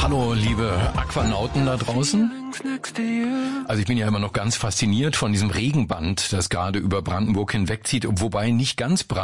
Hallo, liebe Aquanauten da draußen. Also ich bin ja immer noch ganz fasziniert von diesem Regenband, das gerade über Brandenburg hinwegzieht, wobei nicht ganz Brandenburg